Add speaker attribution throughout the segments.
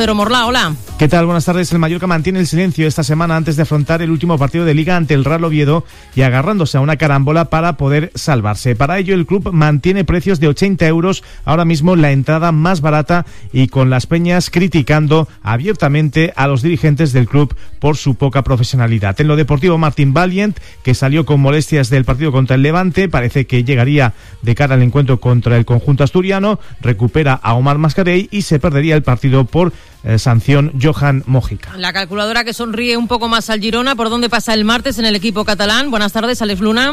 Speaker 1: Pedro Morla, hola.
Speaker 2: ¿Qué tal? Buenas tardes. El Mallorca mantiene el silencio esta semana antes de afrontar el último partido de Liga ante el Real Oviedo y agarrándose a una carambola para poder salvarse. Para ello, el club mantiene precios de 80 euros, ahora mismo la entrada más barata, y con las peñas criticando abiertamente a los dirigentes del club por su poca profesionalidad. En lo deportivo, Martín Valiant, que salió con molestias del partido contra el Levante, parece que llegaría de cara al encuentro contra el conjunto asturiano, recupera a Omar Mascarell y se perdería el partido por sanción Johan Mojica.
Speaker 1: La calculadora que sonríe un poco más al Girona. ¿Por dónde pasa el martes en el equipo catalán? Buenas tardes, Alex Luna.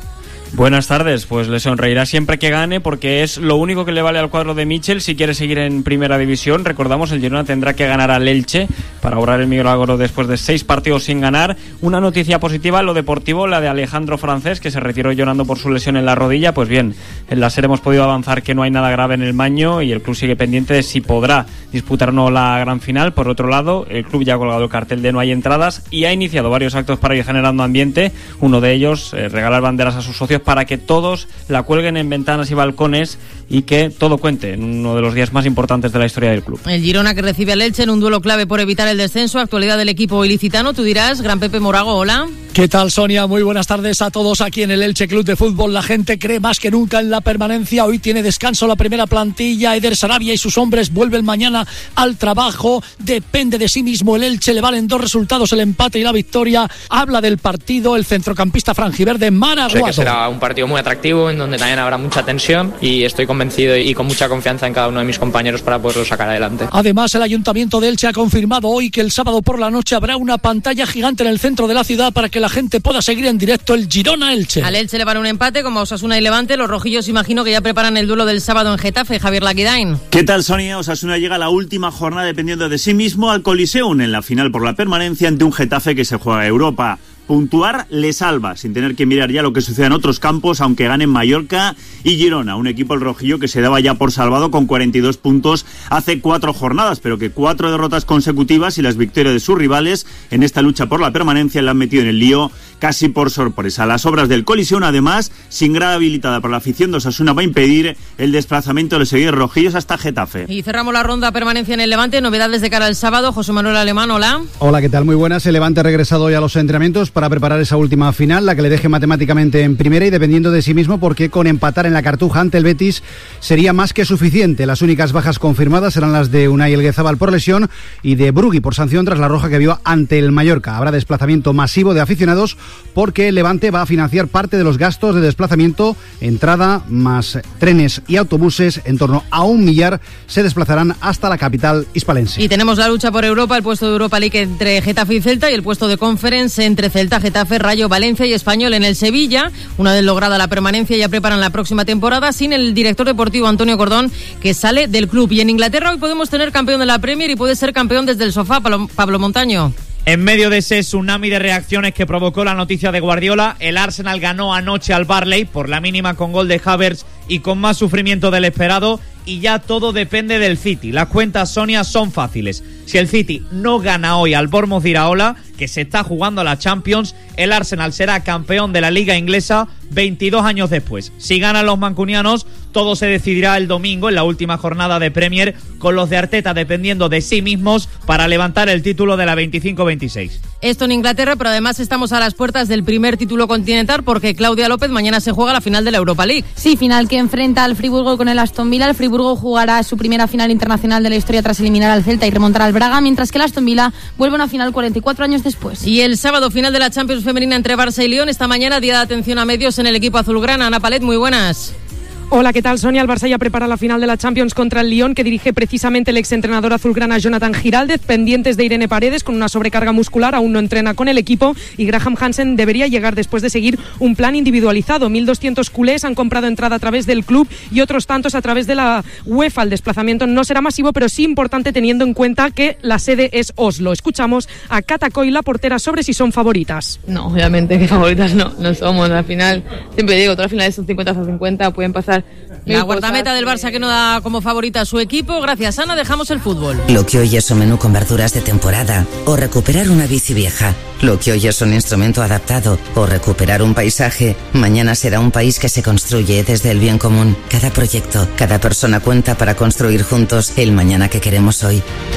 Speaker 3: Buenas tardes, pues le sonreirá siempre que gane porque es lo único que le vale al cuadro de Michel si quiere seguir en primera división. Recordamos, el Girona tendrá que ganar al Elche para ahorrar el milagro después de 6 partidos sin ganar. Una noticia positiva en lo deportivo, la de Alejandro Francés, que se retiró llorando por su lesión en la rodilla. Pues bien, en la SER hemos podido avanzar que no hay nada grave en el Maño y el club sigue pendiente de si podrá disputar o no la gran final. Por otro lado, el club ya ha colgado el cartel de no hay entradas y ha iniciado varios actos para ir generando ambiente. Uno de ellos, regalar banderas a sus socios para que todos la cuelguen en ventanas y balcones y que todo cuente en uno de los días más importantes de la historia del club.
Speaker 1: El Girona que recibe al Elche en un duelo clave por evitar el descenso. Actualidad del equipo ilicitano. Tú dirás, Gran Pepe Morago, hola.
Speaker 4: ¿Qué tal, Sonia? Muy buenas tardes a todos aquí en el Elche Club de Fútbol. La gente cree más que nunca en la permanencia. Hoy tiene descanso la primera plantilla. Eder Sarabia y sus hombres vuelven mañana al trabajo. Depende de sí mismo el Elche. Le valen 2 resultados, el empate y la victoria. Habla del partido el centrocampista franjiverde Maraguado.
Speaker 5: Sé que será un partido muy atractivo en donde también habrá mucha tensión y estoy convencido y con mucha confianza en cada uno de mis compañeros para poderlo sacar adelante.
Speaker 4: Además, el Ayuntamiento de Elche ha confirmado hoy que el sábado por la noche habrá una pantalla gigante en el centro de la ciudad para que la gente pueda seguir en directo el Girona-Elche.
Speaker 1: Al Elche le vale un empate como Osasuna y Levante. Los rojillos imagino que ya preparan el duelo del sábado en Getafe. Javier Laquidain.
Speaker 6: ¿Qué tal, Sonia? Osasuna llega a la última jornada dependiendo de sí mismo al Coliseum en la final por la permanencia ante un Getafe que se juega a Europa. Puntuar le salva, sin tener que mirar ya lo que sucede en otros campos, aunque ganen Mallorca y Girona, un equipo el rojillo que se daba ya por salvado con 42 puntos hace 4 jornadas, pero que 4 derrotas consecutivas y las victorias de sus rivales en esta lucha por la permanencia le han metido en el lío casi por sorpresa. Las obras del Coliseum, además, sin grada habilitada por la afición de Osasuna, va a impedir el desplazamiento de los seguidores rojillos hasta Getafe.
Speaker 1: Y cerramos la ronda permanencia en el Levante. Novedades de cara al sábado. José Manuel Alemán, hola.
Speaker 7: Hola, ¿qué tal? Muy buenas. El Levante ha regresado hoy a los entrenamientos para preparar esa última final, la que le deje matemáticamente en primera y dependiendo de sí mismo, porque con empatar en la Cartuja ante el Betis sería más que suficiente. Las únicas bajas confirmadas serán las de Unai Elguezabal por lesión y de Brugui por sanción tras la roja que vio ante el Mallorca. Habrá desplazamiento masivo de aficionados porque el Levante va a financiar parte de los gastos de desplazamiento, entrada más trenes y autobuses. En torno a 1 millar se desplazarán hasta la capital hispalense.
Speaker 1: Y tenemos la lucha por Europa, el puesto de Europa League entre Getafe y Celta y el puesto de Conference entre Celta, Getafe, Rayo, Valencia y Español. En el Sevilla, una vez lograda la permanencia, ya preparan la próxima temporada sin el director deportivo Antonio Cordón, que sale del club. Y en Inglaterra hoy podemos tener campeón de la Premier y puede ser campeón desde el sofá. Pablo Montaño.
Speaker 8: En medio de ese tsunami de reacciones que provocó la noticia de Guardiola, el Arsenal ganó anoche al Burnley por la mínima con gol de Havertz y con más sufrimiento del esperado, y ya todo depende del City. Las cuentas, Sonia, son fáciles. Si el City no gana hoy al Bournemouth de Iraola, que se está jugando a la Champions, el Arsenal será campeón de la Liga Inglesa 22 años después. Si ganan los mancunianos, todo se decidirá el domingo en la última jornada de Premier, con los de Arteta dependiendo de sí mismos para levantar el título de la 25-26.
Speaker 1: Esto en Inglaterra, pero además estamos a las puertas del primer título continental porque Claudia López, mañana se juega la final de la Europa League.
Speaker 9: Sí, final que enfrenta al Friburgo con el Aston Villa. El Friburgo jugará su primera final internacional de la historia tras eliminar al Celta y remontar al Braga, mientras que el Aston Villa vuelve a una final 44 años después.
Speaker 1: Y el sábado, final de la Champions femenina entre Barça y Lyon. Esta mañana, día de atención a medios en el equipo azulgrana. Ana Palet, muy buenas.
Speaker 10: Hola, ¿qué tal, Sonia? El Barça ya prepara la final de la Champions contra el Lyon, que dirige precisamente el exentrenador azulgrana Jonathan Giraldez, pendientes de Irene Paredes con una sobrecarga muscular, aún no entrena con el equipo, y Graham Hansen debería llegar después de seguir un plan individualizado. 1.200 culés han comprado entrada a través del club y otros tantos a través de la UEFA. El desplazamiento no será masivo, pero sí importante teniendo en cuenta que la sede es Oslo. Escuchamos a Cata Coy, la portera, sobre si son favoritas.
Speaker 11: No, obviamente que favoritas no somos. Al final, siempre digo, todas las finales son 50-50, pueden pasar.
Speaker 1: La guardameta del Barça que no da como favorita a su equipo. Gracias, Ana, dejamos el fútbol.
Speaker 12: Lo que hoy es un menú con verduras de temporada, o recuperar una bici vieja. Lo que hoy es un instrumento adaptado, o recuperar un paisaje. Mañana será un país que se construye desde el bien común. Cada proyecto, cada persona cuenta para construir juntos el mañana que queremos hoy.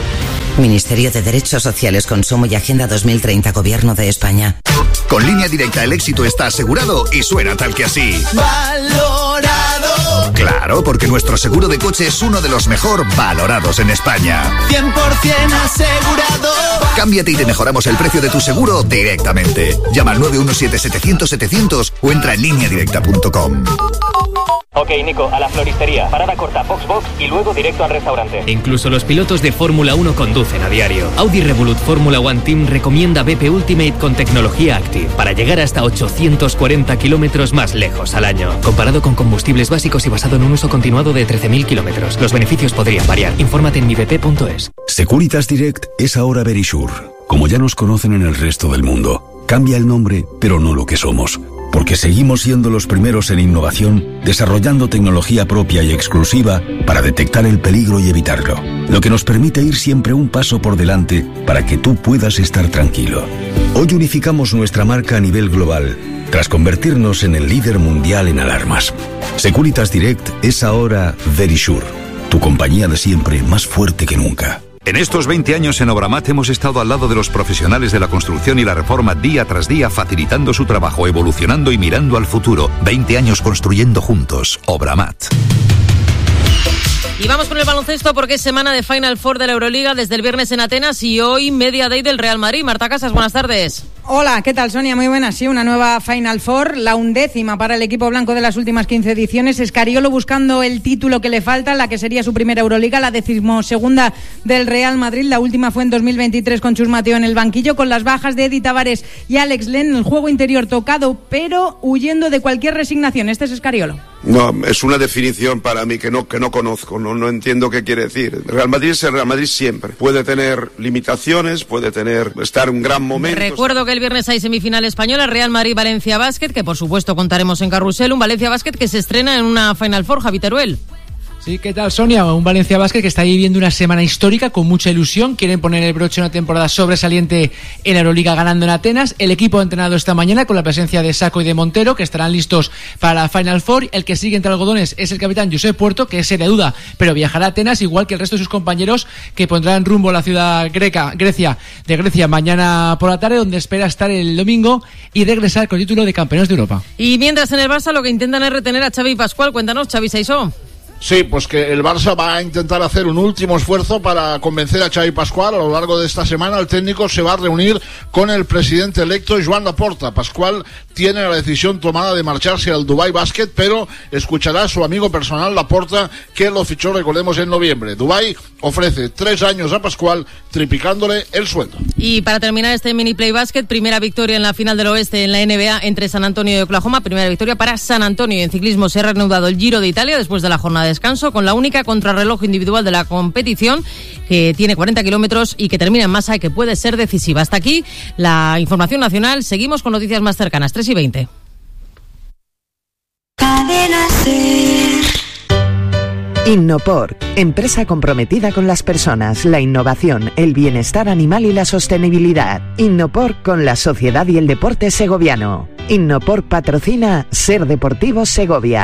Speaker 12: Ministerio de Derechos Sociales, Consumo y Agenda 2030, Gobierno de España.
Speaker 13: Con Línea Directa el éxito está asegurado y suena tal que así.
Speaker 14: ¡Valorado!
Speaker 13: Claro, porque nuestro seguro de coche es uno de los mejor valorados en España.
Speaker 14: 100% asegurado.
Speaker 13: Cámbiate y te mejoramos el precio de tu seguro directamente. Llama al 917-700-700 o entra en lineadirecta.com.
Speaker 15: Ok, Nico, a la floristería. Parada corta, box y luego directo al restaurante.
Speaker 16: Incluso los pilotos de Fórmula 1 conducen a diario. Audi Revolut Fórmula One Team recomienda BP Ultimate con tecnología Active para llegar hasta 840 kilómetros más lejos al año. Comparado con combustibles básicos y basado en un uso continuado de 13.000 kilómetros. Los beneficios podrían variar. Infórmate en mibp.es.
Speaker 17: Securitas Direct es ahora Verisure. Como ya nos conocen en el resto del mundo. Cambia el nombre, pero no lo que somos. Porque seguimos siendo los primeros en innovación, desarrollando tecnología propia y exclusiva para detectar el peligro y evitarlo. Lo que nos permite ir siempre un paso por delante para que tú puedas estar tranquilo. Hoy unificamos nuestra marca a nivel global, tras convertirnos en el líder mundial en alarmas. Securitas Direct es ahora Verisure, tu compañía de siempre más fuerte que nunca.
Speaker 18: En estos 20 años en Obramat hemos estado al lado de los profesionales de la construcción y la reforma día tras día, facilitando su trabajo, evolucionando y mirando al futuro. 20 años construyendo juntos. Obramat.
Speaker 1: Y vamos con el baloncesto porque es semana de Final Four de la Euroliga desde el viernes en Atenas y hoy Media Day del Real Madrid. Marta Casas, buenas tardes.
Speaker 19: Hola, ¿qué tal, Sonia? Muy buenas. Sí, una nueva Final Four, la 11ª para el equipo blanco de las últimas 15 ediciones. Escariolo buscando el título que le falta, la que sería su primera Euroliga, la 12ª del Real Madrid. La última fue en 2023 con Chus Mateo en el banquillo, con las bajas de Eddie Tavares y Alex Len. El juego interior tocado, pero huyendo de cualquier resignación. Este es Escariolo.
Speaker 20: No, es una definición para mí que no conozco, no entiendo qué quiere decir. El Real Madrid es el Real Madrid siempre. Puede tener limitaciones, puede estar en un gran momento.
Speaker 1: Recuerdo que el viernes hay semifinal española, Real Madrid-Valencia Basket, que por supuesto contaremos en Carrusel, un Valencia Basket que se estrena en una Final Four, Javi Teruel.
Speaker 21: Sí, ¿qué tal, Sonia? Un Valencia Basket que está viviendo una semana histórica con mucha ilusión. Quieren poner el broche a una temporada sobresaliente en la Euroliga ganando en Atenas. El equipo ha entrenado esta mañana con la presencia de Sacco y de Montero, que estarán listos para la Final Four. El que sigue entre algodones es el capitán Josep Puerto, que es seria duda, pero viajará a Atenas, igual que el resto de sus compañeros, que pondrán rumbo a la ciudad Grecia mañana por la tarde, donde espera estar el domingo y regresar con el título de campeones de Europa.
Speaker 1: Y mientras en el Barça lo que intentan es retener a Xavi Pascual. Cuéntanos, Xavi Saisó.
Speaker 22: Sí, pues que el Barça va a intentar hacer un último esfuerzo para convencer a Xavi Pascual. A lo largo de esta semana el técnico se va a reunir con el presidente electo Joan Laporta. Pascual tiene la decisión tomada de marcharse al Dubai Basket, pero escuchará a su amigo personal Laporta, que lo fichó, recordemos, en noviembre. Dubai ofrece 3 años a Pascual, triplicándole el sueldo.
Speaker 1: Y para terminar este mini play basket, primera victoria en la final del oeste en la NBA entre San Antonio y Oklahoma. Primera victoria para San Antonio. En ciclismo se ha reanudado el Giro de Italia después de la jornada de descanso, con la única contrarreloj individual de la competición, que tiene 40 kilómetros y que termina en masa y que puede ser decisiva. Hasta aquí la información nacional. Seguimos con noticias más cercanas, 3:20.
Speaker 23: Innopor, empresa comprometida con las personas, la innovación, el bienestar animal y la sostenibilidad. Innopor con la sociedad y el deporte segoviano. Innopor patrocina Ser Deportivo Segovia.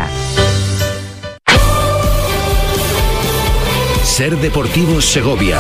Speaker 24: Ser Deportivo Segovia.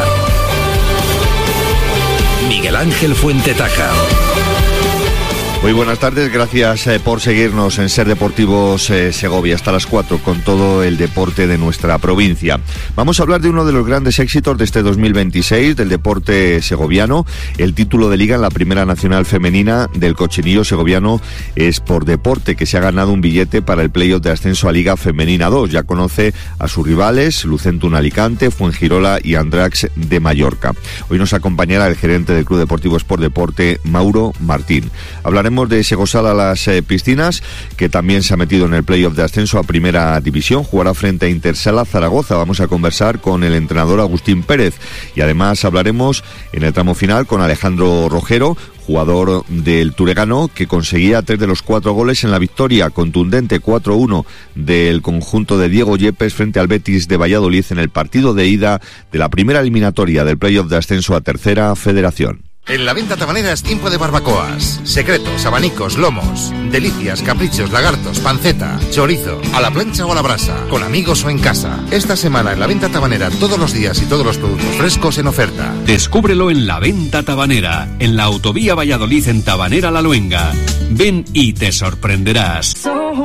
Speaker 24: Miguel Ángel Fuentetaja.
Speaker 25: Muy buenas tardes, gracias por seguirnos en Ser Deportivos Segovia hasta las 4 con todo el deporte de nuestra provincia. Vamos a hablar de uno de los grandes éxitos de este 2026 del deporte segoviano, el título de liga en la Primera Nacional Femenina del Cochinillo Segoviano Sport Deporte, que se ha ganado un billete para el playoff de ascenso a Liga Femenina 2. Ya conoce a sus rivales, Lucentum Alicante, Fuengirola y Andrax de Mallorca. Hoy nos acompañará el gerente del Club Deportivo Sport Deporte, Mauro Martín. Hablaremos de Segosal a las piscinas, que también se ha metido en el playoff de ascenso a Primera División. Jugará frente a Intersala Zaragoza. Vamos a conversar con el entrenador Agustín Pérez y además hablaremos en el tramo final con Alejandro Rojero, jugador del Turegano, que conseguía 3 de los 4 goles en la victoria contundente 4-1 del conjunto de Diego Yepes frente al Betis de Valladolid en el partido de ida de la primera eliminatoria del playoff de ascenso a Tercera Federación.
Speaker 2: En la venta tabanera es tiempo de barbacoas. Secretos, abanicos, lomos, delicias, caprichos, lagartos, panceta, chorizo, a la plancha o a la brasa, con amigos o en casa. Esta semana en la venta tabanera todos los días y todos los productos frescos en oferta.
Speaker 24: Descúbrelo en la venta tabanera, en la autovía Valladolid en Tabanera La Luenga. Ven y te sorprenderás.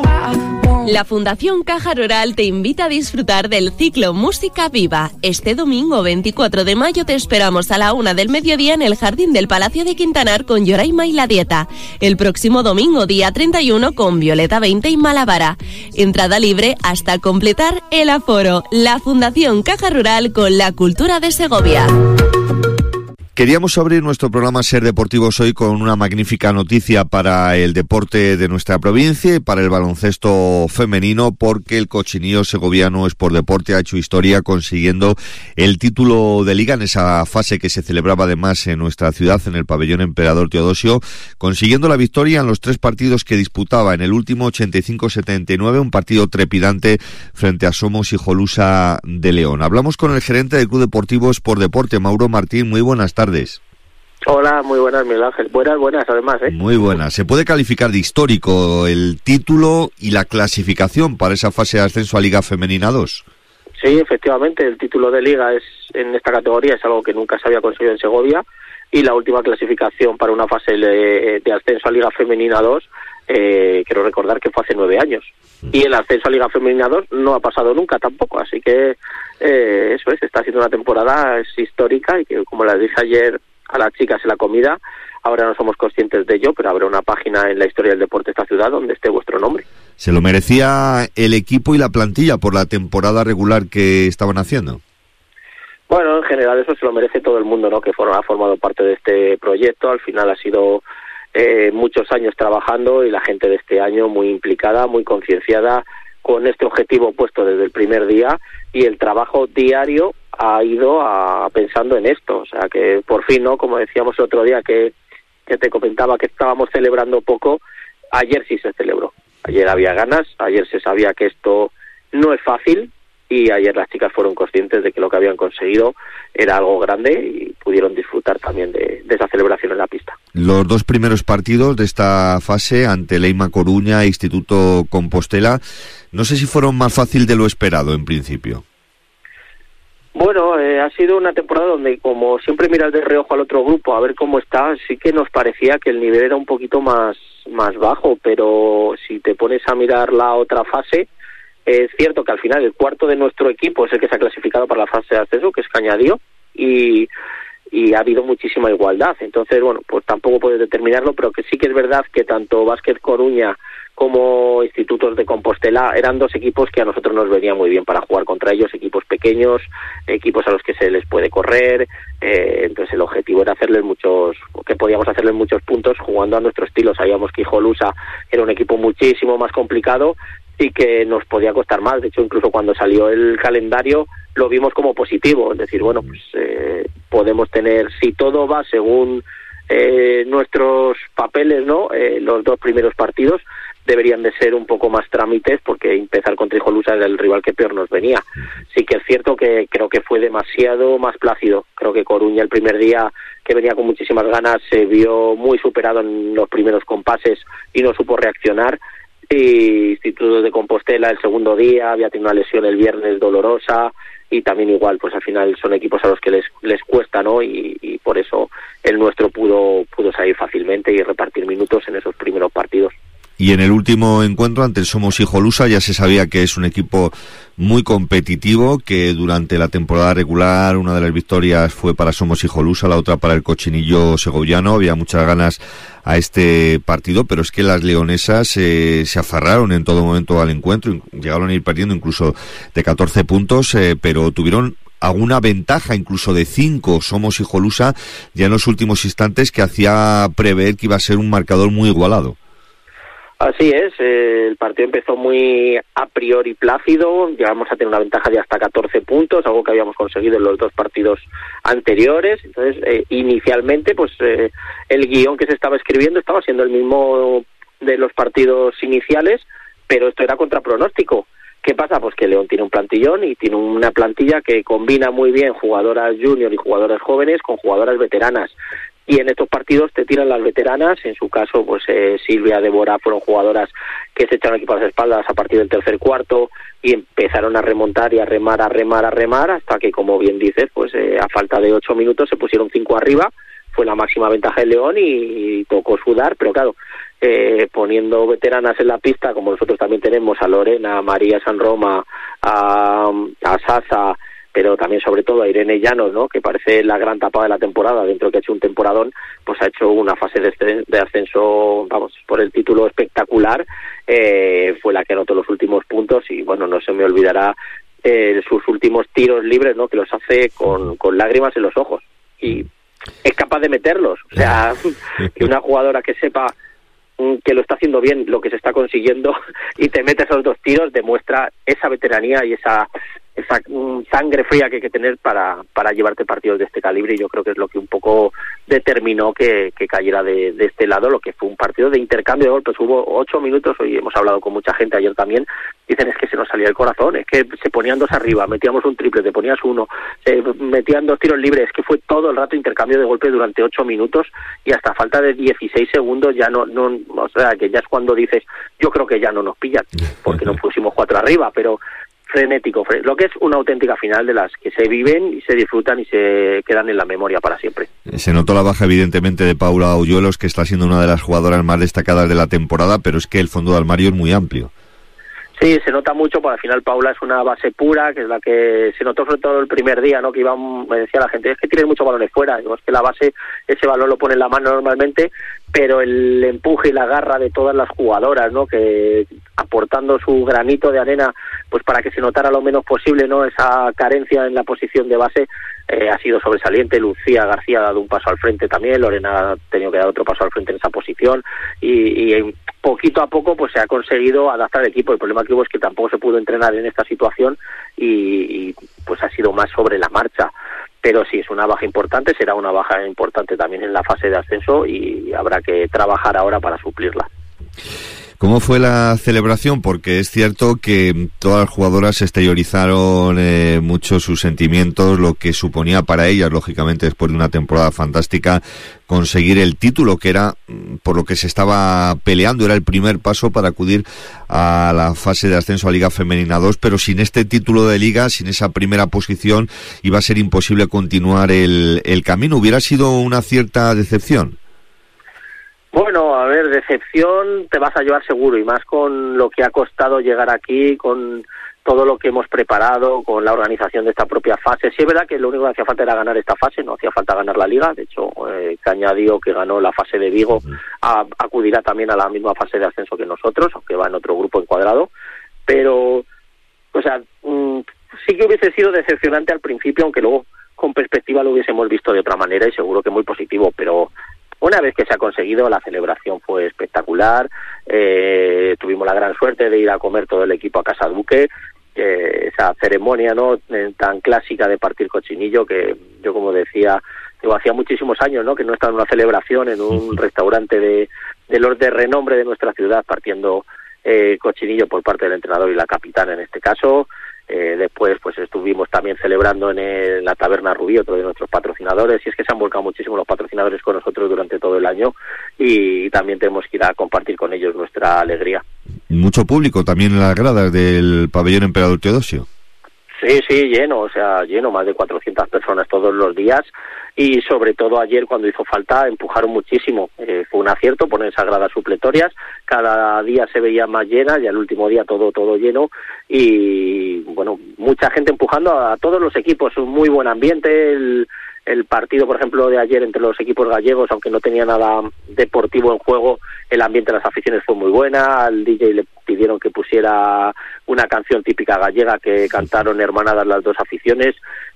Speaker 3: La Fundación Caja Rural te invita a disfrutar del ciclo Música Viva. Este domingo 24 de mayo te esperamos a la 1 del mediodía en el Jardín del Palacio de Quintanar con Yoraima y La Dieta. El próximo domingo, día 31, con Violeta 20 y Malavara. Entrada libre hasta completar el aforo. La Fundación Caja Rural con la cultura de Segovia.
Speaker 25: Queríamos abrir nuestro programa Ser Deportivos hoy con una magnífica noticia para el deporte de nuestra provincia y para el baloncesto femenino, porque el Cochinillo segoviano Sport Deporte ha hecho historia consiguiendo el título de liga en esa fase que se celebraba además en nuestra ciudad, en el pabellón Emperador Teodosio, consiguiendo la victoria en los 3 partidos que disputaba. En el último 85-79, un partido trepidante frente a Somos Hijolusa de León. Hablamos con el gerente del Club Deportivo Sport Deporte, Mauro Martín. Muy buenas tardes.
Speaker 4: Hola, muy buenas, Miguel Ángel. Buenas además, ¿eh?
Speaker 25: Muy buenas. ¿Se puede calificar de histórico el título y la clasificación para esa fase de ascenso a Liga Femenina 2?
Speaker 4: Sí, efectivamente, el título de Liga es en esta categoría es algo que nunca se había conseguido en Segovia, y la última clasificación para una fase de ascenso a Liga Femenina 2, quiero recordar que fue hace 9 años. Y el ascenso a Liga Femenina 2 no ha pasado nunca tampoco, así que eso es, está siendo una temporada histórica, y que, como les dije ayer a las chicas en la comida, ahora no somos conscientes de ello, pero habrá una página en la historia del deporte de esta ciudad donde esté vuestro nombre.
Speaker 25: ¿Se lo merecía el equipo y la plantilla por la temporada regular que estaban haciendo?
Speaker 4: Bueno, en general eso se lo merece todo el mundo, ¿no?, que ha formado parte de este proyecto. Al final ha sido muchos años trabajando, y la gente de este año muy implicada, muy concienciada, con este objetivo puesto desde el primer día, y el trabajo diario ha ido pensando en esto. O sea que por fin, ¿no?, como decíamos el otro día que te comentaba que estábamos celebrando poco, ayer sí se celebró. Ayer había ganas, ayer se sabía que esto no es fácil, y ayer las chicas fueron conscientes de que lo que habían conseguido era algo grande, y pudieron disfrutar también de esa celebración en la pista.
Speaker 25: Los 2 primeros partidos de esta fase ante Leima Coruña e Instituto Compostela, no sé si fueron más fácil de lo esperado en principio.
Speaker 4: Bueno, ha sido una temporada donde, como siempre miras de reojo al otro grupo a ver cómo está, sí que nos parecía que el nivel era un poquito más bajo, pero si te pones a mirar la otra fase, es cierto que al final el cuarto de nuestro equipo es el que se ha clasificado para la fase de ascenso, que es Cañadío, y ha habido muchísima igualdad. Entonces, bueno, pues tampoco puedes determinarlo, pero que sí que es verdad que tanto Básquet Coruña como Institutos de Compostela eran 2 equipos que a nosotros nos venía muy bien para jugar contra ellos, equipos pequeños, equipos a los que se les puede correr. Entonces el objetivo era podíamos hacerles muchos puntos jugando a nuestro estilo. Sabíamos que Hijolusa era un equipo muchísimo más complicado y que nos podía costar más. De hecho, incluso cuando salió el calendario lo vimos como positivo, es decir, bueno, pues podemos tener, si todo va según nuestros papeles, ¿no?, los 2 primeros partidos deberían de ser un poco más trámites, porque empezar contra Hijolusa era el rival que peor nos venía. Sí que es cierto que creo que fue demasiado más plácido. Creo que Coruña el primer día, que venía con muchísimas ganas, se vio muy superado en los primeros compases y no supo reaccionar. Y Instituto de Compostela el segundo día había tenido una lesión el viernes dolorosa, y también igual, pues al final son equipos a los que les cuesta, ¿no?, y por eso el nuestro pudo salir fácilmente y repartir minutos en esos primeros partidos.
Speaker 25: Y en el último encuentro ante el Somos Hijolusa ya se sabía que es un equipo muy competitivo, que durante la temporada regular una de las victorias fue para Somos Hijolusa, la otra para el Cochinillo segoviano. Había muchas ganas a este partido, pero es que las leonesas se aferraron en todo momento al encuentro, llegaron a ir perdiendo incluso de 14 puntos, pero tuvieron alguna ventaja incluso de 5 Somos Hijolusa ya en los últimos instantes, que hacía prever que iba a ser un marcador muy igualado.
Speaker 4: Así es, el partido empezó muy a priori plácido, llegamos a tener una ventaja de hasta 14 puntos, algo que habíamos conseguido en los 2 partidos anteriores. Entonces, inicialmente, pues el guión que se estaba escribiendo estaba siendo el mismo de los partidos iniciales, pero esto era contra pronóstico. ¿Qué pasa? Pues que León tiene un plantillón, y tiene una plantilla que combina muy bien jugadoras junior y jugadoras jóvenes con jugadoras veteranas. y en estos partidos te tiran las veteranas. En su caso, pues Silvia, Débora fueron jugadoras que se echaron equipo a las espaldas a partir del tercer cuarto y empezaron a remontar y a remar hasta que, como bien dices, pues a falta de 8 minutos se pusieron 5 arriba. Fue la máxima ventaja del León y tocó sudar, pero claro, poniendo veteranas en la pista, como nosotros también tenemos a Lorena, a María San Roma, a Sasa, pero también sobre todo a Irene Llanos, ¿no?, que parece la gran tapada de la temporada, dentro de que ha hecho un temporadón, pues ha hecho una fase de ascenso, vamos, por el título espectacular. Fue la que anotó los últimos puntos y, bueno, no se me olvidará sus últimos tiros libres, ¿no?, que los hace con lágrimas en los ojos y es capaz de meterlos. O sea, que una jugadora que sepa que lo está haciendo bien, lo que se está consiguiendo, y te metes esos 2 tiros, demuestra esa veteranía y esa sangre fría que hay que tener para llevarte partidos de este calibre, y yo creo que es lo que un poco determinó que cayera de este lado, lo que fue un partido de intercambio de golpes. Hubo 8 minutos, hoy hemos hablado con mucha gente ayer también, dicen es que se nos salía el corazón, es que se ponían 2 arriba, metíamos un triple, te ponías 1, se metían 2 tiros libres, es que fue todo el rato intercambio de golpes durante 8 minutos y hasta falta de 16 segundos ya no, o sea, que ya es cuando dices, yo creo que ya no nos pillan, porque no pusimos 4 arriba, pero frenético, lo que es una auténtica final de las que se viven y se disfrutan y se quedan en la memoria para siempre.
Speaker 25: Se notó la baja evidentemente de Paula Oyuelos, que está siendo una de las jugadoras más destacadas de la temporada, pero es que el fondo de armario es muy amplio.
Speaker 4: Sí, se nota mucho, porque al final Paula es una base pura, que es la que se notó sobre todo el primer día, ¿no?, que me decía la gente, es que tienes muchos balones fuera. Digo, es que la base, ese balón lo pone en la mano normalmente, pero el empuje y la garra de todas las jugadoras, ¿no?, que aportando su granito de arena, pues para que se notara lo menos posible, ¿no?, esa carencia en la posición de base, ha sido sobresaliente. Lucía García ha dado un paso al frente también, Lorena ha tenido que dar otro paso al frente en esa posición, y poquito a poco pues se ha conseguido adaptar el equipo. El problema que hubo es que tampoco se pudo entrenar en esta situación y pues ha sido más sobre la marcha. Pero sí, es una baja importante, será una baja importante también en la fase de ascenso y habrá que trabajar ahora para suplirla.
Speaker 25: ¿Cómo fue la celebración? Porque es cierto que todas las jugadoras exteriorizaron mucho sus sentimientos, lo que suponía para ellas, lógicamente, después de una temporada fantástica, conseguir el título, que era por lo que se estaba peleando, era el primer paso para acudir a la fase de ascenso a Liga Femenina 2, pero sin este título de Liga, sin esa primera posición, iba a ser imposible continuar el camino. ¿Hubiera sido una cierta decepción?
Speaker 4: Bueno, a ver, decepción te vas a llevar seguro, y más con lo que ha costado llegar aquí, con todo lo que hemos preparado, con la organización de esta propia fase. Sí, es verdad que lo único que hacía falta era ganar esta fase, no hacía falta ganar la Liga. De hecho, Cañadio, que ganó la fase de Vigo, acudirá también a la misma fase de ascenso que nosotros, aunque va en otro grupo encuadrado. Pero, o sea, sí que hubiese sido decepcionante al principio, aunque luego con perspectiva lo hubiésemos visto de otra manera y seguro que muy positivo, pero una vez que se ha conseguido, la celebración fue espectacular. Tuvimos la gran suerte de ir a comer todo el equipo a Casa Duque, esa ceremonia, ¿no?, tan clásica de partir cochinillo, que yo, como decía, hacía muchísimos años, ¿no?, que no estaba en una celebración en un restaurante de los de renombre de nuestra ciudad, partiendo cochinillo por parte del entrenador y la capitana en este caso. Después pues estuvimos también celebrando en la Taberna Rubí, otro de nuestros patrocinadores, y es que se han volcado muchísimo los patrocinadores con nosotros durante todo el año y también tenemos que ir a compartir con ellos nuestra alegría.
Speaker 25: Mucho público también en las gradas del pabellón Emperador Teodosio.
Speaker 4: Sí, lleno, o sea, lleno, más de 400 personas todos los días, y sobre todo ayer, cuando hizo falta, empujaron muchísimo. Fue un acierto poner esas gradas supletorias, cada día se veía más llenas y al último día todo lleno, y bueno, mucha gente empujando a todos los equipos, un muy buen ambiente. El partido, por ejemplo, de ayer entre los equipos gallegos, aunque no tenía nada deportivo en juego, el ambiente de las aficiones fue muy buena. Al DJ le pidieron que pusiera una canción típica gallega que cantaron hermanadas las dos aficiones.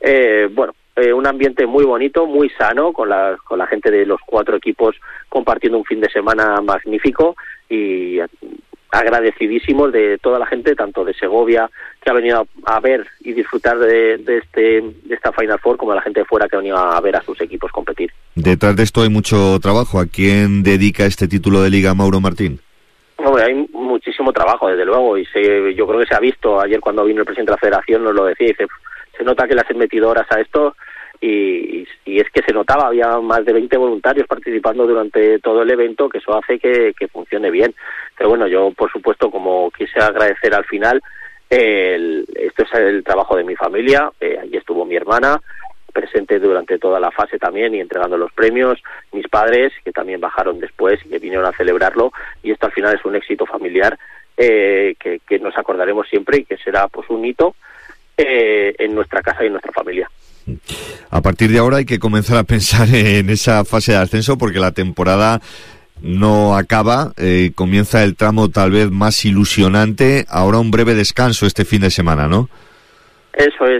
Speaker 4: Un ambiente muy bonito, muy sano, con la gente de los 4 equipos compartiendo un fin de semana magnífico, y agradecidísimos de toda la gente, tanto de Segovia, que ha venido a ver y disfrutar de esta Final Four, como de la gente de fuera que ha venido a ver a sus equipos competir.
Speaker 25: Detrás de esto hay mucho trabajo. ¿A quién dedica este título de Liga Mauro Martín?
Speaker 4: Hombre, hay muchísimo trabajo, desde luego, y yo creo que se ha visto. Ayer, cuando vino el presidente de la Federación, nos lo decía, dice, se nota que le has metido horas a esto. y es que se notaba, había más de 20 voluntarios participando durante todo el evento, que eso hace que funcione bien. Pero bueno, yo por supuesto, como quise agradecer al final, esto es el trabajo de mi familia, allí estuvo mi hermana presente durante toda la fase también y entregando los premios, mis padres que también bajaron después y que vinieron a celebrarlo, y esto al final es un éxito familiar que nos acordaremos siempre y que será pues un hito en nuestra casa y en nuestra familia.
Speaker 25: A partir de ahora hay que comenzar a pensar en esa fase de ascenso, porque la temporada no acaba, comienza el tramo tal vez más ilusionante. Ahora un breve descanso este fin de semana, ¿no?
Speaker 4: Eso es.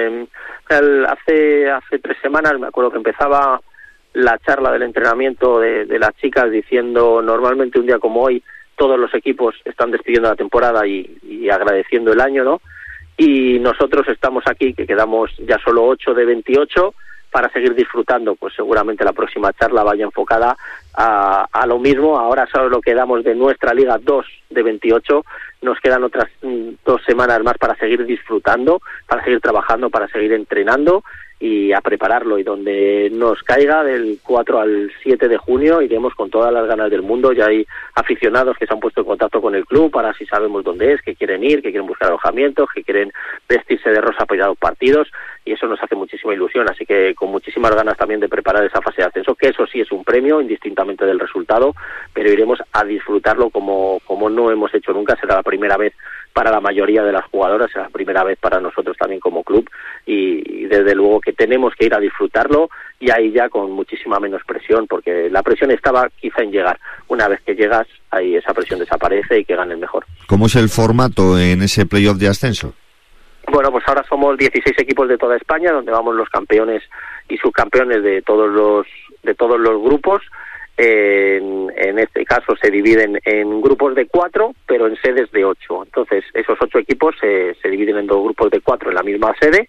Speaker 4: Hace 3 semanas me acuerdo que empezaba la charla del entrenamiento de las chicas diciendo, normalmente un día como hoy todos los equipos están despidiendo la temporada y agradeciendo el año, ¿no? Y nosotros estamos aquí, que quedamos ya solo 8 de 28, para seguir disfrutando. Pues seguramente la próxima charla vaya enfocada a lo mismo. Ahora solo quedamos de nuestra liga 2 de 28, nos quedan otras 2 semanas más para seguir disfrutando, para seguir trabajando, para seguir entrenando y a prepararlo, y donde nos caiga del 4 al 7 de junio iremos con todas las ganas del mundo. Ya hay aficionados que se han puesto en contacto con el club para si sabemos dónde es, que quieren ir, que quieren buscar alojamientos, que quieren vestirse de rosa para ir a los partidos, y eso nos hace muchísima ilusión, así que con muchísimas ganas también de preparar esa fase de ascenso, que eso sí es un premio indistintamente del resultado, pero iremos a disfrutarlo como no hemos hecho nunca. Será la primera vez para la mayoría de las jugadoras, será la primera vez para nosotros también como club, y desde luego que tenemos que ir a disfrutarlo, y ahí ya con muchísima menos presión, porque la presión estaba quizá en llegar. Una vez que llegas, ahí esa presión desaparece y que gane el mejor.
Speaker 25: ¿Cómo es el formato en ese playoff de ascenso?
Speaker 4: Bueno, pues ahora somos 16 equipos de toda España, donde vamos los campeones y subcampeones de todos los grupos. En este caso se dividen en grupos de 4, pero en sedes de 8. Entonces esos 8 equipos se dividen en 2 grupos de 4 en la misma sede,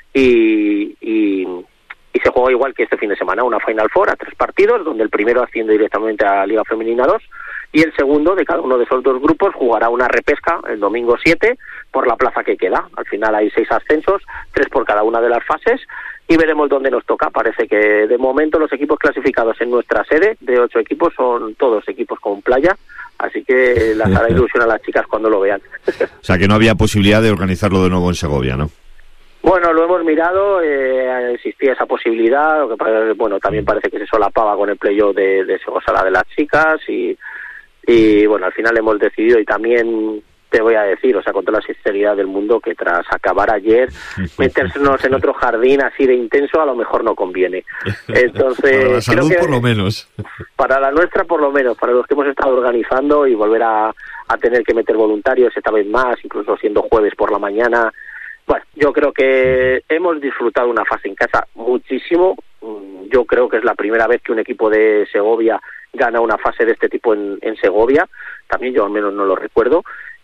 Speaker 4: y se juega igual que este fin de semana, una Final Four a 3 partidos, donde el primero asciende directamente a Liga Femenina 2 y el segundo de cada uno de esos 2 grupos jugará una repesca el domingo 7 por la plaza que queda. Al final hay 6 ascensos, 3 por cada una de las fases, y veremos dónde nos toca. Parece que de momento los equipos clasificados en nuestra sede de 8 equipos son todos equipos con playa, así que las hará ilusión a las chicas cuando lo vean.
Speaker 25: O sea que no había posibilidad de organizarlo de nuevo en Segovia, ¿no?
Speaker 4: Bueno, lo hemos mirado, existía esa posibilidad, lo que bueno, también parece que se solapaba con el playoff de Segosala de las chicas, y bueno, al final hemos decidido, y también te voy a decir, o sea, con toda la sinceridad del mundo, que tras acabar ayer, meternos en otro jardín así de intenso a lo mejor no conviene. Entonces,
Speaker 25: para la salud, por lo menos.
Speaker 4: Para la nuestra, por lo menos, para los que hemos estado organizando, y volver a tener que meter voluntarios esta vez más, incluso siendo jueves por la mañana. Bueno, yo creo que hemos disfrutado una fase en casa muchísimo. Yo creo que es la primera vez que un equipo de Segovia gana una fase de este tipo en Segovia. También yo al menos no lo recuerdo.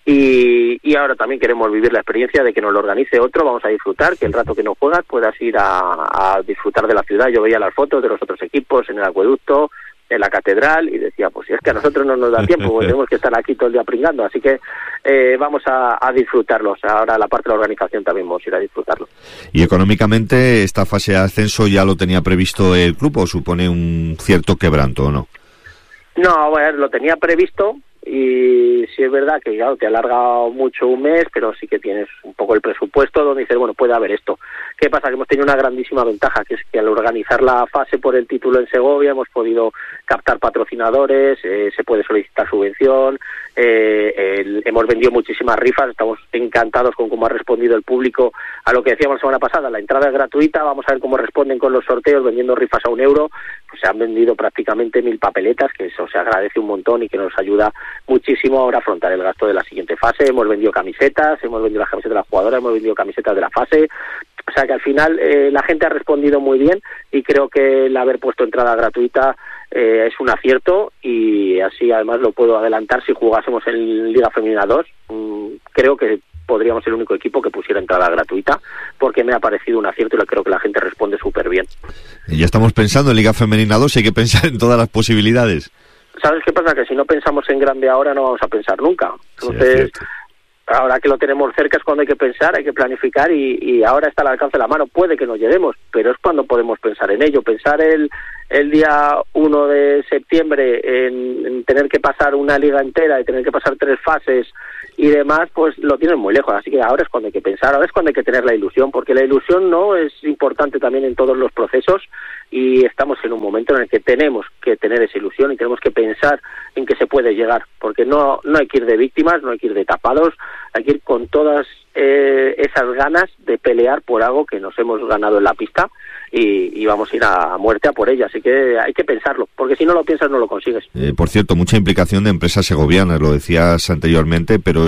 Speaker 4: Y ahora también queremos vivir la experiencia de que nos lo organice otro. Vamos a disfrutar, que el rato que no juegas puedas ir a disfrutar de la ciudad. Yo veía las fotos de los otros equipos en el acueducto, en la catedral, y decía, pues si es que a nosotros no nos da tiempo, pues tenemos que estar aquí todo el día pringando, así que vamos a disfrutarlo. O sea, ahora la parte de la organización también vamos a ir a disfrutarlo.
Speaker 25: ¿Y económicamente esta fase de ascenso ya lo tenía previsto el club, o supone un cierto quebranto o no?
Speaker 4: No, bueno, lo tenía previsto, y sí es verdad que claro, te alarga mucho un mes, pero sí que tienes un poco el presupuesto donde dices, bueno, puede haber esto. ¿Qué pasa? Que hemos tenido una grandísima ventaja, que es que al organizar la fase por el título en Segovia hemos podido captar patrocinadores, se puede solicitar subvención, hemos vendido muchísimas rifas, estamos encantados con cómo ha respondido el público a lo que decíamos la semana pasada. La entrada es gratuita, vamos a ver cómo responden con los sorteos, vendiendo rifas a €1, pues se han vendido prácticamente 1000 papeletas, que eso se agradece un montón y que nos ayuda muchísimo ahora a afrontar el gasto de la siguiente fase. Hemos vendido camisetas, hemos vendido las camisetas de las jugadoras, hemos vendido camisetas de la fase. O sea que al final la gente ha respondido muy bien, y creo que el haber puesto entrada gratuita es un acierto, y así además lo puedo adelantar. Si jugásemos en Liga Femenina 2, creo que podríamos ser el único equipo que pusiera entrada gratuita, porque me ha parecido un acierto y creo que la gente responde súper bien.
Speaker 25: Ya estamos pensando en Liga Femenina 2, hay que pensar en todas las posibilidades.
Speaker 4: ¿Sabes qué pasa? Que si no pensamos en grande ahora no vamos a pensar nunca. Entonces, ahora que lo tenemos cerca es cuando hay que pensar, hay que planificar y ahora está al alcance de la mano. Puede que no lleguemos, pero es cuando podemos pensar en ello. Pensar el día 1 de septiembre en tener que pasar una liga entera y tener que pasar 3 fases y demás, pues lo tienen muy lejos. Así que ahora es cuando hay que pensar, ahora es cuando hay que tener la ilusión, porque la ilusión no es importante también en todos los procesos y estamos en un momento en el que tenemos que tener esa ilusión y tenemos que pensar en que se puede llegar, porque no hay que ir de víctimas, no hay que ir de tapados, hay que ir con todas esas ganas de pelear por algo que nos hemos ganado en la pista y vamos a ir a muerte a por ella, así que hay que pensarlo, porque si no lo piensas no lo consigues.
Speaker 25: Por cierto, mucha implicación de empresas segovianas, lo decías anteriormente, pero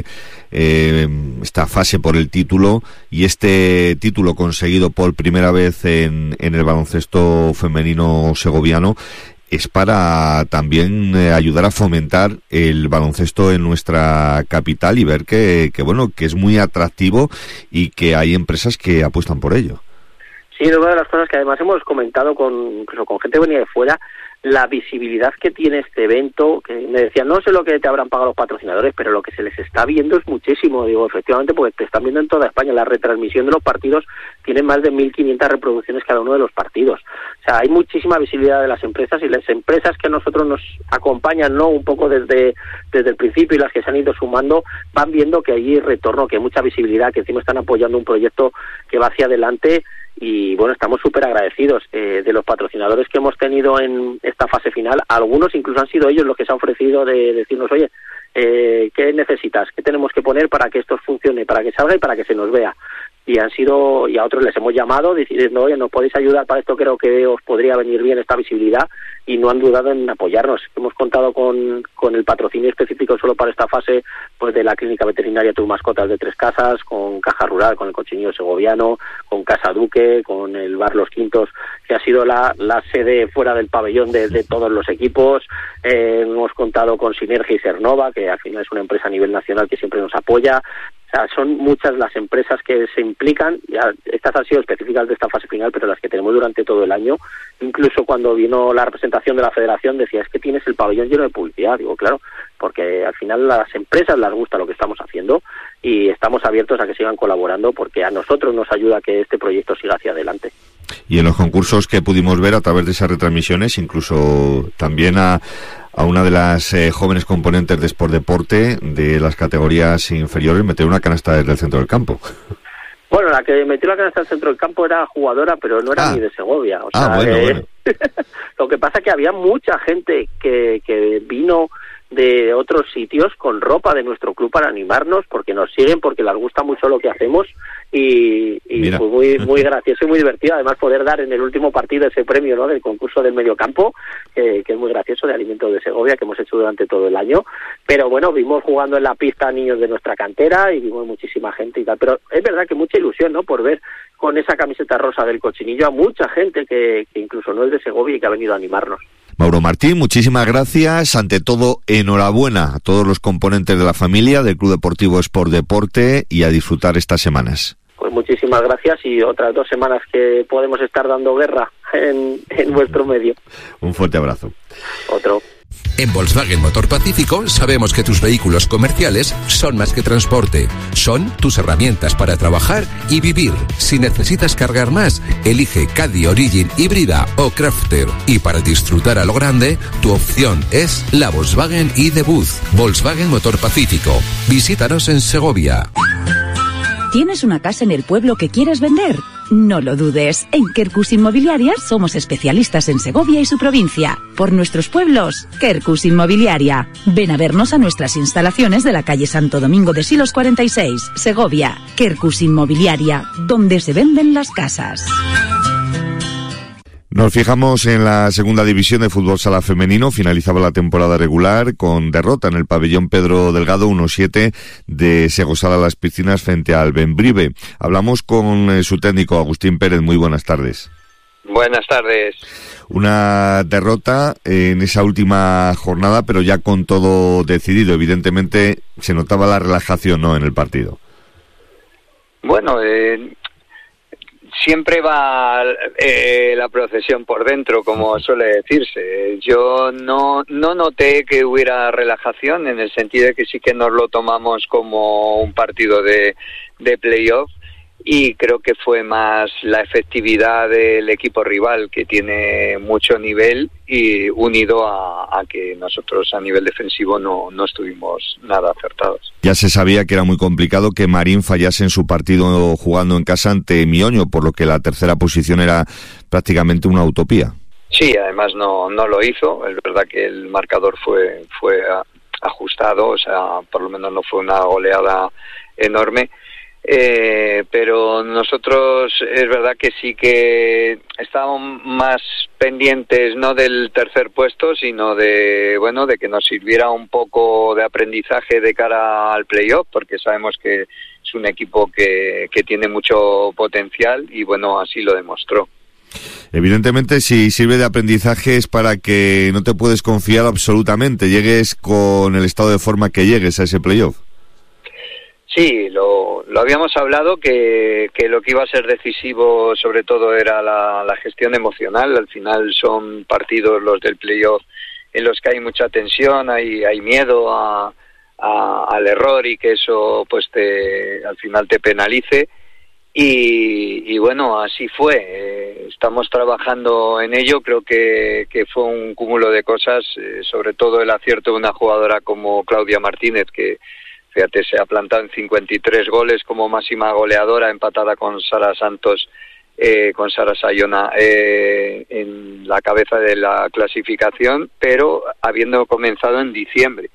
Speaker 25: esta fase por el título y este título conseguido por primera vez en el baloncesto femenino segoviano es para también ayudar a fomentar el baloncesto en nuestra capital y ver que es muy atractivo y que hay empresas que apuestan por ello.
Speaker 4: Sí, es una de las cosas que además hemos comentado incluso con gente que venía de fuera, la visibilidad que tiene este evento, que me decían, no sé lo que te habrán pagado los patrocinadores, pero lo que se les está viendo es muchísimo. Digo, efectivamente, porque te están viendo en toda España. La retransmisión de los partidos tiene más de 1.500 reproducciones cada uno de los partidos. O sea, hay muchísima visibilidad de las empresas y las empresas que a nosotros nos acompañan, ¿no? Un poco desde el principio y las que se han ido sumando, van viendo que hay retorno, que hay mucha visibilidad, que encima están apoyando un proyecto que va hacia adelante. Y bueno, estamos súper agradecidos de los patrocinadores que hemos tenido en esta fase final. Algunos incluso han sido ellos los que se han ofrecido de decirnos, oye, ¿qué necesitas? ¿Qué tenemos que poner para que esto funcione, para que salga y para que se nos vea? Y a otros les hemos llamado diciendo, oye, ¿nos podéis ayudar para esto? Creo que os podría venir bien esta visibilidad, y no han dudado en apoyarnos. Hemos contado con el patrocinio específico solo para esta fase, pues de la Clínica Veterinaria Tus Mascotas de Tres Casas, con Caja Rural, con el Cochinillo Segoviano, con Casa Duque, con el Bar Los Quintos, que ha sido la sede fuera del pabellón de todos los equipos. Hemos contado con Sinergia y Cernova, que al final es una empresa a nivel nacional que siempre nos apoya. O sea, son muchas las empresas que se implican. Ya, estas han sido específicas de esta fase final, pero las que tenemos durante todo el año. Incluso cuando vino la representación de la federación decía, es que tienes el pabellón lleno de publicidad. Digo, claro, porque al final a las empresas les gusta lo que estamos haciendo y estamos abiertos a que sigan colaborando, porque a nosotros nos ayuda a que este proyecto siga hacia adelante.
Speaker 25: Y en los concursos que pudimos ver a través de esas retransmisiones, incluso también a una de las jóvenes componentes de Sport Deporte de las categorías inferiores meter una canasta desde el centro del campo.
Speaker 4: Bueno, la que metió la canasta al centro del campo era jugadora, pero no era ni de Segovia. O sea,
Speaker 25: bueno.
Speaker 4: Lo que pasa es que había mucha gente que vino de otros sitios con ropa de nuestro club para animarnos, porque nos siguen, porque les gusta mucho lo que hacemos y fue muy gracioso y muy divertido, además poder dar en el último partido ese premio, ¿no?, del concurso del mediocampo, que es muy gracioso, de alimentos de Segovia, que hemos hecho durante todo el año. Pero bueno, vimos jugando en la pista a niños de nuestra cantera y vimos muchísima gente y tal, pero es verdad que mucha ilusión, ¿no?, por ver con esa camiseta rosa del Cochinillo a mucha gente que incluso no es de Segovia y que ha venido a animarnos.
Speaker 25: Mauro Martín, muchísimas gracias. Ante todo, enhorabuena a todos los componentes de la familia del Club Deportivo Sport Deporte y a disfrutar estas semanas.
Speaker 4: Pues muchísimas gracias y otras 2 semanas que podemos estar dando guerra en vuestro medio.
Speaker 25: Un fuerte abrazo.
Speaker 4: Otro.
Speaker 5: En Volkswagen Motor Pacífico sabemos que tus vehículos comerciales son más que transporte, son tus herramientas para trabajar y vivir. Si necesitas cargar más, elige Caddy Origin híbrida o Crafter. Y para disfrutar a lo grande, tu opción es la Volkswagen e-Debut. Volkswagen Motor Pacífico. Visítanos en Segovia.
Speaker 6: ¿Tienes una casa en el pueblo que quieres vender? No lo dudes. En Quercus Inmobiliaria somos especialistas en Segovia y su provincia. Por nuestros pueblos, Quercus Inmobiliaria. Ven a vernos a nuestras instalaciones de la calle Santo Domingo de Silos 46, Segovia. Quercus Inmobiliaria, donde se venden las casas.
Speaker 25: Nos fijamos en la segunda división de fútbol sala femenino. Finalizaba la temporada regular con derrota en el pabellón Pedro Delgado 1-7 de Segosala Las Piscinas frente al Bembrive. Hablamos con su técnico Agustín Pérez. Muy buenas tardes.
Speaker 7: Buenas tardes.
Speaker 25: Una derrota en esa última jornada, pero ya con todo decidido. Evidentemente se notaba la relajación, ¿no?, en el partido.
Speaker 7: Bueno, siempre va la procesión por dentro, como suele decirse. Yo no noté que hubiera relajación, en el sentido de que sí que nos lo tomamos como un partido de playoff, y creo que fue más la efectividad del equipo rival, que tiene mucho nivel, y unido a que nosotros a nivel defensivo no estuvimos nada acertados.
Speaker 25: Ya se sabía que era muy complicado que Marín fallase en su partido jugando en casa ante Mioño, por lo que la tercera posición era prácticamente una utopía.
Speaker 7: Sí, además no lo hizo. Es verdad que el marcador fue ajustado, o sea, por lo menos no fue una goleada enorme. Pero nosotros es verdad que sí que estábamos más pendientes no del tercer puesto, sino de que nos sirviera un poco de aprendizaje de cara al playoff, porque sabemos que es un equipo que tiene mucho potencial, y bueno, así lo demostró.
Speaker 25: Evidentemente, si sirve de aprendizaje es para que no te puedes confiar absolutamente, llegues con el estado de forma que llegues a ese playoff.
Speaker 7: Sí, lo habíamos hablado, que lo que iba a ser decisivo sobre todo era la gestión emocional. Al final son partidos los del playoff en los que hay mucha tensión, hay miedo al error, y que eso pues al final te penalice, y bueno, así fue. Estamos trabajando en ello. Creo que fue un cúmulo de cosas, sobre todo el acierto de una jugadora como Claudia Martínez, que fíjate, se ha plantado en 53 goles como máxima goleadora, empatada con Sara Santos, con Sara Sayona en la cabeza de la clasificación, pero habiendo comenzado en diciembre,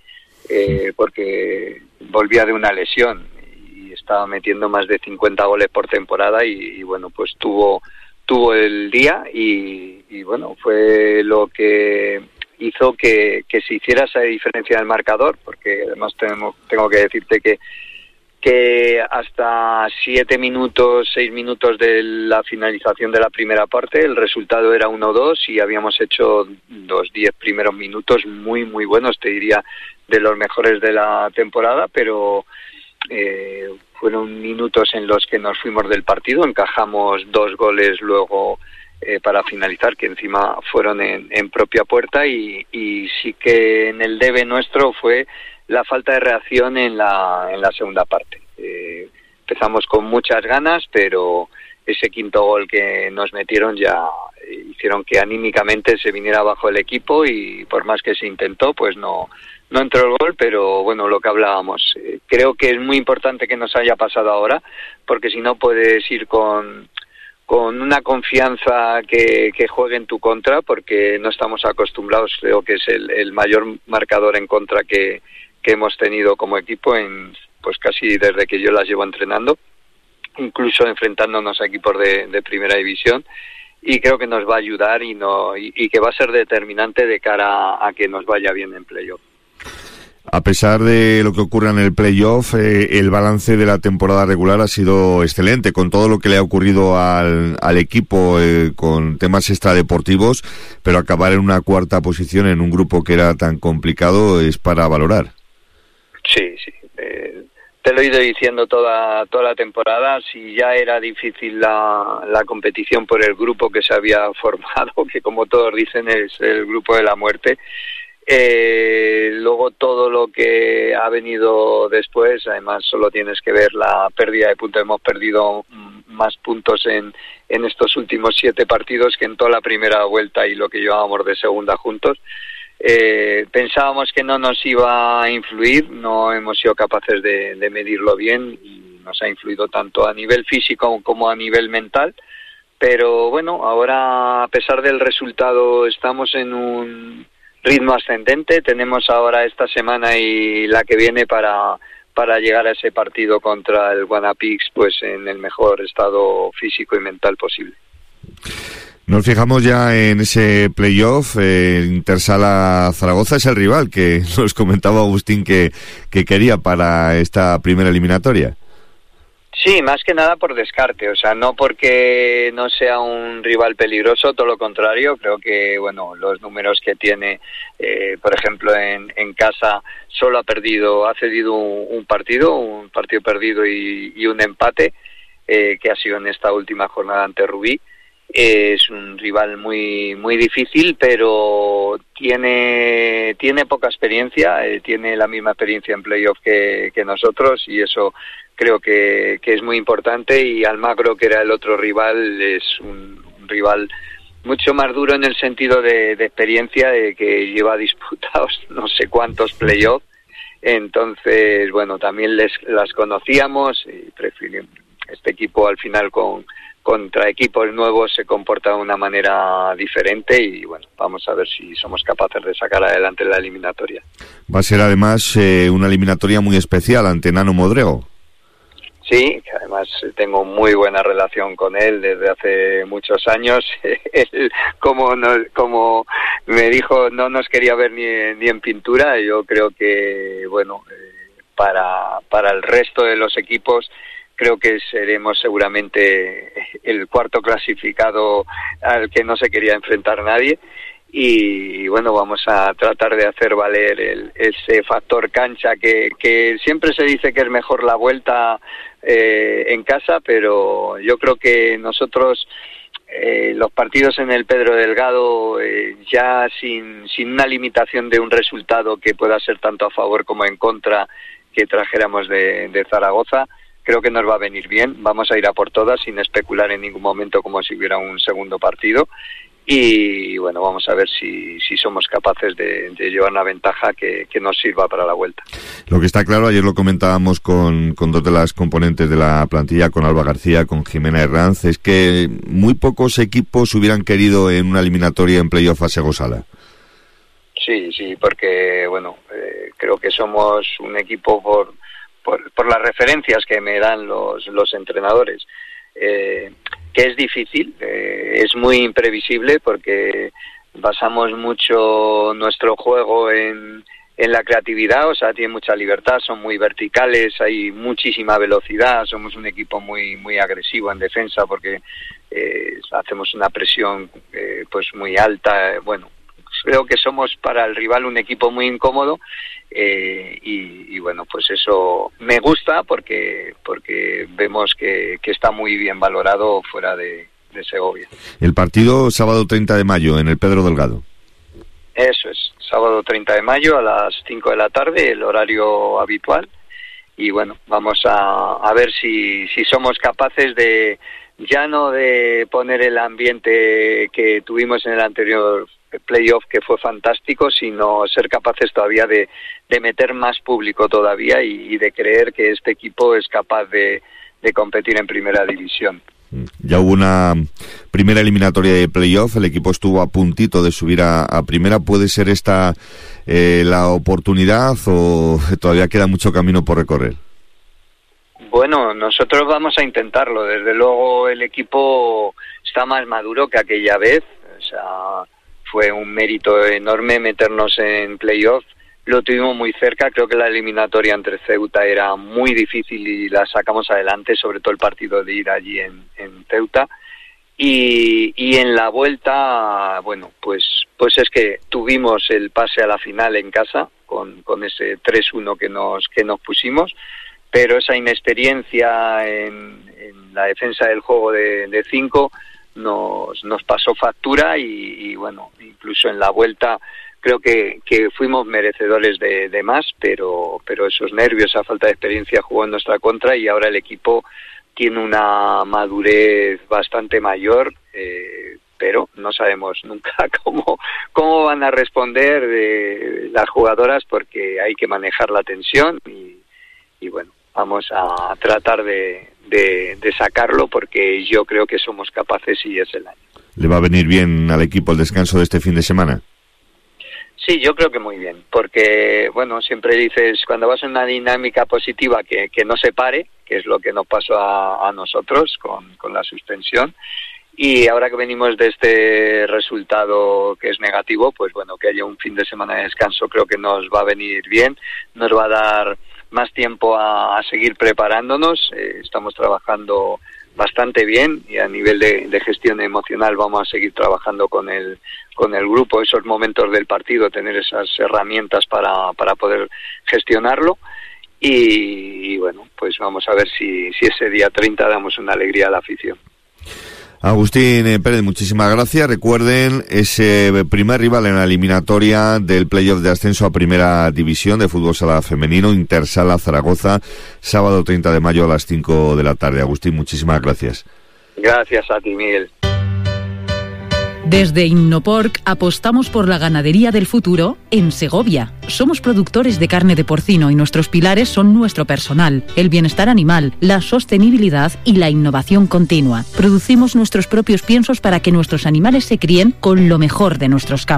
Speaker 7: porque volvía de una lesión y estaba metiendo más de 50 goles por temporada, y bueno, pues tuvo el día, y bueno, fue lo que hizo que se hiciera esa diferencia del marcador, porque además tengo que decirte que hasta 6 minutos de la finalización de la primera parte, el resultado era 1-2, y habíamos hecho los 10 primeros minutos muy muy buenos, te diría de los mejores de la temporada, pero fueron minutos en los que nos fuimos del partido, encajamos 2 goles luego para finalizar, que encima fueron en propia puerta, y sí que en el debe nuestro fue la falta de reacción en la segunda parte. Empezamos con muchas ganas, pero ese quinto gol que nos metieron ya hicieron que anímicamente se viniera abajo el equipo, y por más que se intentó, pues no entró el gol. Pero bueno, lo que hablábamos, creo que es muy importante que nos haya pasado ahora, porque si no puedes ir con una confianza que juegue en tu contra, porque no estamos acostumbrados. Creo que es el mayor marcador en contra que hemos tenido como equipo pues casi desde que yo las llevo entrenando, incluso enfrentándonos a equipos de primera división, y creo que nos va a ayudar y que va a ser determinante de cara a que nos vaya bien en playoff.
Speaker 25: A pesar de lo que ocurra en el playoff, el balance de la temporada regular ha sido excelente, con todo lo que le ha ocurrido al equipo, con temas extradeportivos, pero acabar en una cuarta posición en un grupo que era tan complicado es para valorar.
Speaker 7: Sí. Te lo he ido diciendo toda la temporada. Si ya era difícil la competición por el grupo que se había formado, que como todos dicen es el grupo de la muerte, luego todo lo que ha venido después, además solo tienes que ver la pérdida de puntos. Hemos perdido más puntos en estos últimos 7 partidos que en toda la primera vuelta y lo que llevábamos de segunda juntos. Pensábamos que no nos iba a influir, no hemos sido capaces de medirlo bien, y nos ha influido tanto a nivel físico como a nivel mental. Pero bueno, ahora, a pesar del resultado, estamos en un ritmo ascendente. Tenemos ahora esta semana y la que viene para llegar a ese partido contra el Guanapix pues en el mejor estado físico y mental posible.
Speaker 25: Nos fijamos ya en ese playoff. Intersala Zaragoza es el rival que nos comentaba Agustín que quería para esta primera eliminatoria.
Speaker 7: Sí, más que nada por descarte, o sea, no porque no sea un rival peligroso, todo lo contrario. Creo que, bueno, los números que tiene, por ejemplo, en casa solo ha cedido un partido perdido y un empate. que ha sido en esta última jornada ante Rubí. Es un rival muy muy difícil, pero tiene poca experiencia, tiene la misma experiencia en playoff que nosotros, y eso creo que es muy importante. Y Almagro, que era el otro rival, es un rival mucho más duro en el sentido de experiencia, de que lleva disputados no sé cuántos playoffs. Entonces, bueno, también las conocíamos y preferimos. Este equipo al final contra equipos nuevos se comporta de una manera diferente, y bueno, vamos a ver si somos capaces de sacar adelante la eliminatoria.
Speaker 25: Va a ser además una eliminatoria muy especial ante Nano Modrego. Sí,
Speaker 7: que además tengo muy buena relación con él desde hace muchos años. Él, como me dijo, no nos quería ver ni en pintura. Yo creo que, bueno, para el resto de los equipos, creo que seremos seguramente el cuarto clasificado al que no se quería enfrentar nadie. Y bueno, vamos a tratar de hacer valer ese factor cancha que siempre se dice que es mejor la vuelta en casa, pero yo creo que nosotros los partidos en el Pedro Delgado, ya sin una limitación de un resultado que pueda ser tanto a favor como en contra que trajéramos de Zaragoza, creo que nos va a venir bien. Vamos a ir a por todas sin especular en ningún momento como si hubiera un segundo partido. Y bueno, vamos a ver si somos capaces de llevar una ventaja que nos sirva para la vuelta.
Speaker 25: Lo que está claro, ayer lo comentábamos con dos de las componentes de la plantilla, con Alba García, con Jimena Herranz, es que muy pocos equipos hubieran querido en una eliminatoria en playoff a Sego Sala.
Speaker 7: Sí, porque bueno, creo que somos un equipo por las referencias que me dan los entrenadores, que es difícil, es muy imprevisible, porque basamos mucho nuestro juego en la creatividad, o sea, tiene mucha libertad, son muy verticales, hay muchísima velocidad, somos un equipo muy muy agresivo en defensa, porque hacemos una presión pues muy alta. Bueno, creo que somos para el rival un equipo muy incómodo, y bueno, pues eso me gusta porque vemos que está muy bien valorado fuera de Segovia.
Speaker 25: El partido sábado 30 de mayo en el Pedro Delgado.
Speaker 7: Eso es, sábado 30 de mayo a las 5 de la tarde, el horario habitual. Y bueno, vamos a ver si somos capaces de, ya no de poner el ambiente que tuvimos en el anterior playoff, que fue fantástico, sino ser capaces todavía de meter más público todavía y de creer que este equipo es capaz de competir en primera división.
Speaker 25: Ya hubo una primera eliminatoria de playoff, el equipo estuvo a puntito de subir a primera. ¿Puede ser esta la oportunidad o todavía queda mucho camino por recorrer?
Speaker 7: Bueno, nosotros vamos a intentarlo. Desde luego el equipo está más maduro que aquella vez. O sea, fue un mérito enorme meternos en playoff. Lo tuvimos muy cerca. Creo que la eliminatoria entre Ceuta era muy difícil y la sacamos adelante, sobre todo el partido de ir allí en Ceuta. Y en la vuelta, bueno, pues es que tuvimos el pase a la final en casa con ese 3-1 que nos pusimos, pero esa inexperiencia en la defensa del juego de 5 nos pasó factura y bueno, incluso en la vuelta creo que fuimos merecedores de más, pero esos nervios, esa falta de experiencia jugó en nuestra contra, y ahora el equipo tiene una madurez bastante mayor, pero no sabemos nunca cómo van a responder las jugadoras, porque hay que manejar la tensión y bueno, vamos a tratar de sacarlo, porque yo creo que somos capaces y es el año.
Speaker 25: ¿Le va a venir bien al equipo el descanso de este fin de semana?
Speaker 7: Sí, yo creo que muy bien, porque bueno, siempre dices, cuando vas en una dinámica positiva, que no se pare, que es lo que nos pasó a nosotros con la suspensión, y ahora que venimos de este resultado que es negativo, pues bueno, que haya un fin de semana de descanso creo que nos va a venir bien, nos va a dar más tiempo a seguir preparándonos. Estamos trabajando bastante bien, y a nivel de gestión emocional vamos a seguir trabajando con el grupo, esos momentos del partido, tener esas herramientas para poder gestionarlo. y bueno, pues vamos a ver si ese día 30 damos una alegría a la afición.
Speaker 25: Agustín Pérez, muchísimas gracias. Recuerden ese primer rival en la eliminatoria del playoff de ascenso a Primera División de Fútbol Sala Femenino, Intersala Zaragoza, sábado 30 de mayo a las 5 de la tarde. Agustín, muchísimas gracias.
Speaker 7: Gracias a ti, Miguel.
Speaker 6: Desde Innoporc apostamos por la ganadería del futuro en Segovia. Somos productores de carne de porcino y nuestros pilares son nuestro personal, el bienestar animal, la sostenibilidad y la innovación continua. Producimos nuestros propios piensos para que nuestros animales se críen con lo mejor de nuestros campos.